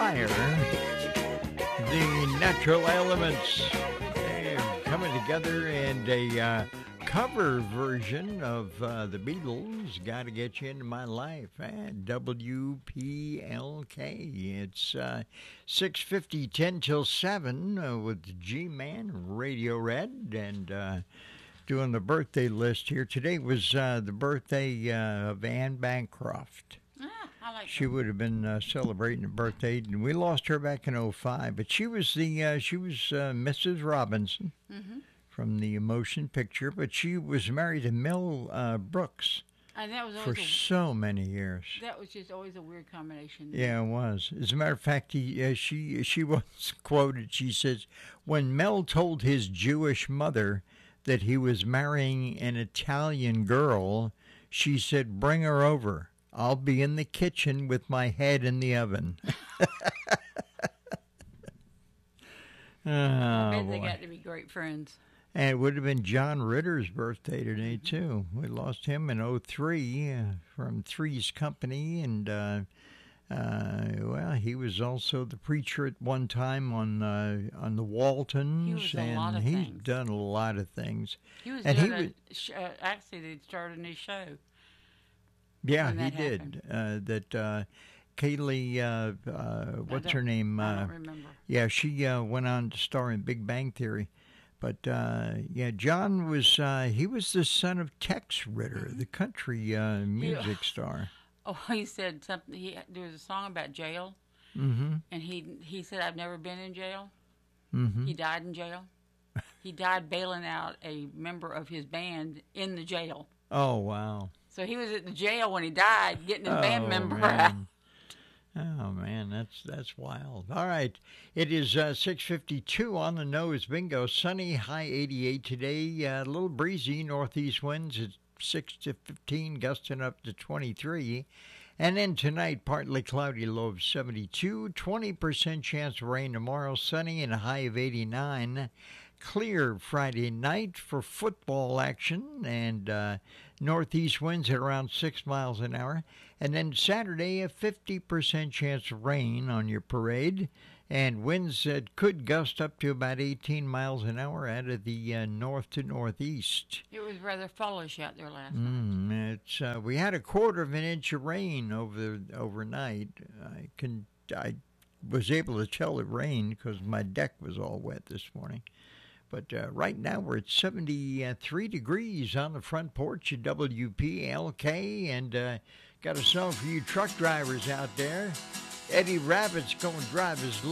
fire. The Natural Elements coming together in a cover version of the Beatles' Gotta Get You Into My Life at WPLK. It's 6:50, 10 till 7 with G-Man, Radio Red, and doing the birthday list here. Today was the birthday of Anne Bancroft. I like She would have been celebrating a birthday, and we lost her back in '05. But she was Mrs. Robinson from the motion picture. But she was married to Mel Brooks and that was for so many years. That was just always a weird combination. Yeah, it was. As a matter of fact, she once quoted. She says, "When Mel told his Jewish mother that he was marrying an Italian girl, she said, 'Bring her over. I'll be in the kitchen with my head in the oven.'" I bet they got to be great friends. And it would have been John Ritter's birthday today, too. We lost him in '03 from Three's Company. And, well, he was also the preacher at one time on the Waltons. He was a lot of he's things. done a lot of things. He was actually, they started a new show. Yeah, when he that did. Kaylee, what's her name? I don't remember. Yeah, she went on to star in Big Bang Theory. But, yeah, John was, he was the son of Tex Ritter, the country music star. Oh, he said something. There was a song about jail, and he said, "I've never been in jail." He died in jail. He died bailing out a member of his band in the jail. Oh, wow. So he was at the jail when he died, getting his band member man. out. Oh, man, that's wild. All right, it is 6:52 on the nose. Bingo. Sunny, high 88 today. A little breezy, northeast winds at 6 to 15, gusting up to 23. And then tonight, partly cloudy, low of 72. 20% chance of rain tomorrow. Sunny and a high of 89. Clear Friday night for football action, and northeast winds at around 6 miles an hour. And then Saturday, a 50% chance of rain on your parade, and winds that could gust up to about 18 miles an hour out of the north to northeast. It was rather fallish out there last night. We had a quarter of an inch of rain overnight. I was able to tell it rained because my deck was all wet this morning. But right now we're at 73 degrees on the front porch at WPLK, and got a song for you truck drivers out there. Eddie Rabbit's going to drive his